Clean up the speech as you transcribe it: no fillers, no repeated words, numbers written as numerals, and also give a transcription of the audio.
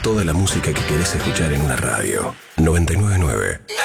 Toda la música que querés escuchar en una radio. 999